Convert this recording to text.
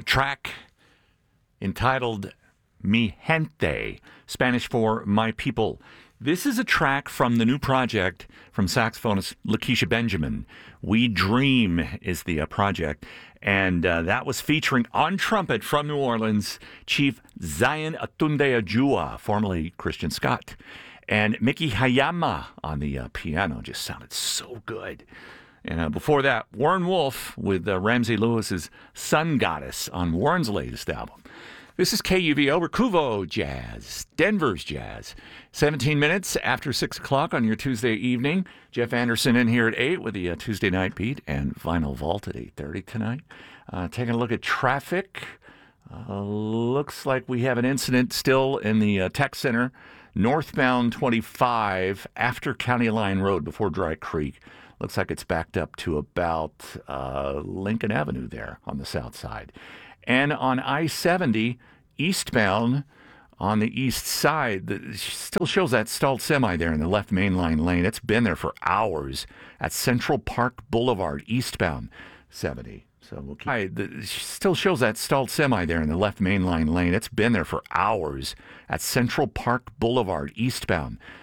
a track entitled Mi Gente, Spanish for My People. This is a track from the new project from saxophonist Lakeisha Benjamin. We Dream is the project, and that was featuring on trumpet from New Orleans, Chief Zion Atunde Ajua, formerly Christian Scott, and Mickey Hayama on the piano. Just sounded so good. And before that, Warren Wolf with Ramsey Lewis's Sun Goddess on Warren's latest album. This is KUVO, Recuvo Jazz, Denver's Jazz. 17 minutes after 6 o'clock on your Tuesday evening. Jeff Anderson in here at 8 with the Tuesday Night Beat and Vinyl Vault at 8:30 tonight. Taking a look at traffic. Looks like we have an incident still in the Tech Center, northbound 25 after County Line Road before Dry Creek. Looks like it's backed up to about Lincoln Avenue there on the south side. And on I-70, eastbound on the east side, still shows that stalled semi there in the left mainline lane. It's been there for hours at Central Park Boulevard, eastbound 70. So we'll keep. Still shows that stalled semi there in the left mainline lane. It's been there for hours at Central Park Boulevard, eastbound